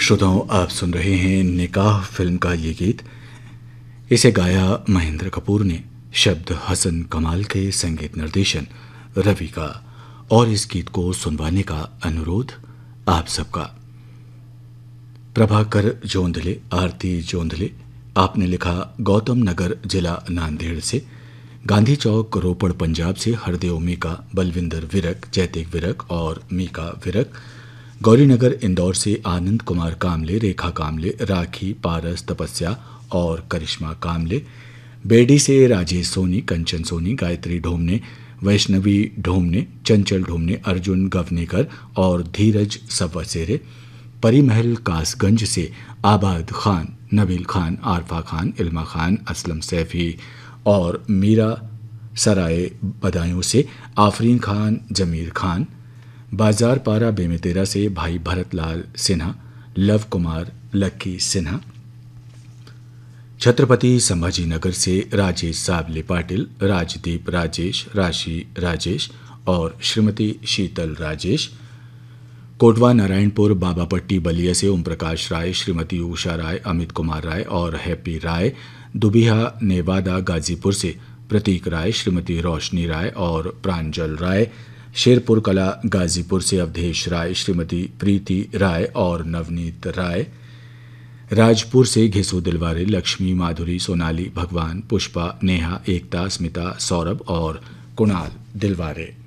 श्रोताओं, आप सुन रहे हैं निकाह फिल्म का ये गीत। इसे गाया महेंद्र कपूर ने, शब्द हसन कमाल के, संगीत निर्देशन रवि का, और इस गीत को सुनवाने का अनुरोध आप सबका। प्रभाकर जोंधले, आरती जोंधले, आपने लिखा गौतम नगर जिला नांदेड़ से, गांधी चौक रोपड़ पंजाब से हरदेव मीका, बलविंदर विरक, जयतेक विरक और मीका विरक, गौरीनगर इंदौर से आनंद कुमार कामले, रेखा कामले, राखी, पारस, तपस्या और करिश्मा कामले, बेडी से राजेश सोनी, कंचन सोनी, गायत्री ढोमने, वैष्णवी ढोमने, चंचल ढोमने, अर्जुन गवनेकर और धीरज सवसेरे, परिमहल कासगंज से आबाद खान, नबील खान, आरफा खान, इल्मा खान, असलम सैफी और मीरा सराय बदायूं से आफरीन खान, जमीर खान, बाजार पारा बेमेतेरा से भाई भरतलाल सिन्हा, लव कुमार, लक्की सिन्हा, छत्रपति संभाजी नगर से राजेश साबले पाटिल, राजदीप राजेश, राशि राजेश और श्रीमती शीतल राजेश, कोटवा नारायणपुर बाबापट्टी बलिया से ओम प्रकाश राय, श्रीमती उषा राय, अमित कुमार राय और हैप्पी राय, दुबिहा नेवादा गाजीपुर से प्रतीक राय, श्रीमती रोशनी राय और प्रांजल राय, शेरपुर कला गाजीपुर से अवधेश राय, श्रीमती प्रीति राय और नवनीत राय, राजपुर से घिसू दिलवारे, लक्ष्मी, माधुरी, सोनाली, भगवान, पुष्पा, नेहा, एकता, स्मिता, सौरभ और कुणाल दिलवारे।